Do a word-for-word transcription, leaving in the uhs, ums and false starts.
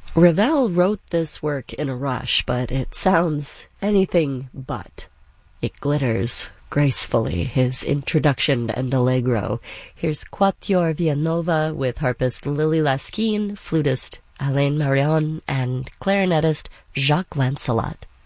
Ravel wrote this work in a rush, but it sounds anything but. It glitters gracefully, his introduction and allegro. Here's Quatuor Villanova with harpist Lily Laskin, flutist Alain Marion, and clarinetist Jacques Lancelot.